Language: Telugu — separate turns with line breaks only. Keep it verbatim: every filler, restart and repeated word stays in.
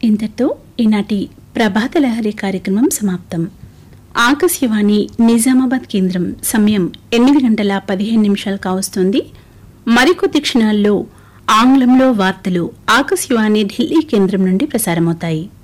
ఇంతటితో ఈనాటి ప్రభాత లహరి కార్యక్రమం సమాప్తం. ఆకాశవాణి నిజామాబాద్ కేంద్రం సమయం ఎనిమిది గంటల పదిహేను నిమిషాలు కావస్తోంది. మరికొద్ది క్షణాల్లో ఆంగ్లంలో వార్తలు ఆకాశవాణి ఢిల్లీ కేంద్రం నుండి ప్రసారమవుతాయి.